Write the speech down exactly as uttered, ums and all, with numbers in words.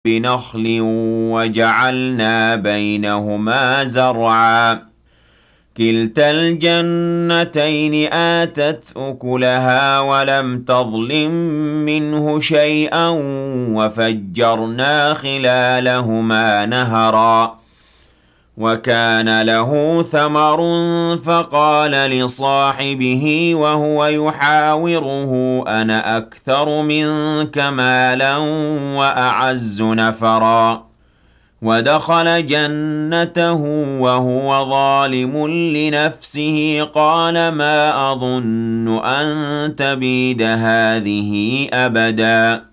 بِنَخْلٍ وَجَعَلْنَا بَيْنَهُمَا زَرْعًا كِلْتَا الْجَنَّتَيْنِ آتَتْ أُكُلَهَا وَلَمْ تَظْلِم مِّنْهُ شَيْئًا وَفَجَّرْنَا خِلَالَهُمَا نَهَرًا وَكَانَ لَهُ ثَمَرٌ فَقَالَ لِصَاحِبِهِ وَهُوَ يُحَاوِرُهُ أَنَا أَكْثَرُ مِنكَ مَالًا وَأَعَزُّ نَفَرًا وَدَخَلَ جَنَّتَهُ وَهُوَ ظَالِمٌ لِّنَفْسِهِ قَالَ مَا أَظُنُّ أَن تَبِيدَ هَٰذِهِ أَبَدًا